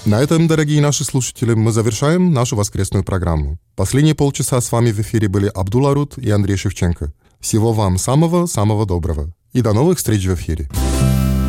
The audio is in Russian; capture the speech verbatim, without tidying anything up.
На этом, дорогие наши слушатели, мы завершаем нашу воскресную программу. Последние полчаса с вами в эфире были Абдул Арут и Андрей Шевченко. Всего вам самого-самого доброго. И до новых встреч в эфире.